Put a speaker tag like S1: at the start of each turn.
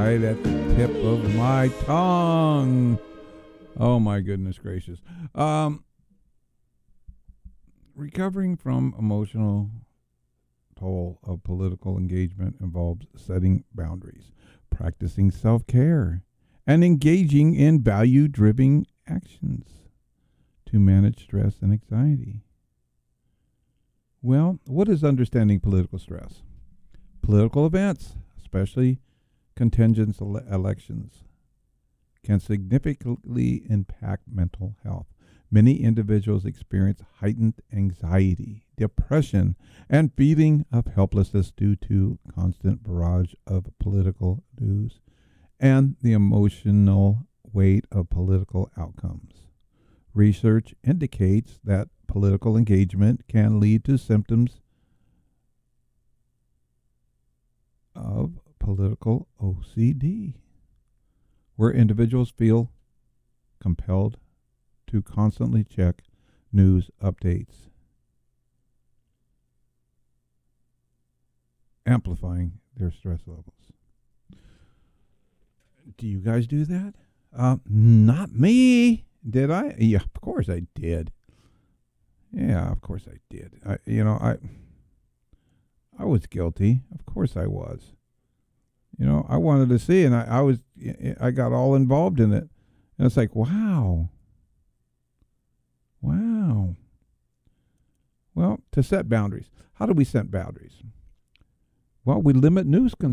S1: right at the tip of my tongue. Oh my goodness gracious. Recovering from emotional toll of political engagement involves setting boundaries, practicing self-care, and engaging in value-driven actions to manage stress and anxiety. Well, what is understanding political stress? Political events, especially contingent elections, can significantly impact mental health. Many individuals experience heightened anxiety, depression, and feeling of helplessness due to constant barrage of political news and the emotional weight of political outcomes. Research indicates that political engagement can lead to symptoms of political OCD, where individuals feel compelled to constantly check news updates, amplifying their stress levels. Do you guys do that? Not me. Did I? Yeah, of course I did. Yeah, of course I did. I was guilty. Of course I was. I wanted to see, and I got all involved in it. And it's like, wow. Wow. Well, to set boundaries. How do we set boundaries? Well, we limit news